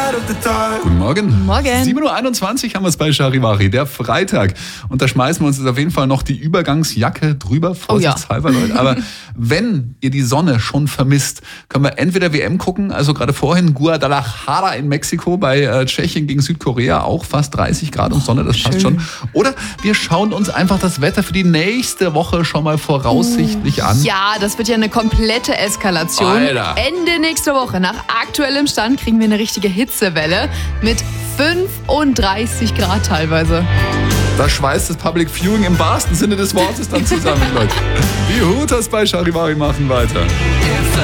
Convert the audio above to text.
Guten Morgen. Morgen. 7.21 Uhr haben wir es bei Charivari, der Freitag. Und da schmeißen wir uns jetzt auf jeden Fall noch die Übergangsjacke drüber, vorsichtshalber, Leute. Aber wenn ihr die Sonne schon vermisst, können wir entweder WM gucken, also gerade vorhin Guadalajara in Mexiko bei Tschechien gegen Südkorea, auch fast 30 Grad und Sonne, das passt schon. Oder wir schauen uns einfach das Wetter für die nächste Woche schon mal voraussichtlich an. Ja, das wird ja eine komplette Eskalation. Alter. Ende nächster Woche, nach aktuellem Stand, kriegen wir eine richtige Hitzewelle mit 35 Grad teilweise. Da schweißt das Public Viewing im wahrsten Sinne des Wortes dann zusammen, Leute. Die Hooters bei Charivari machen weiter.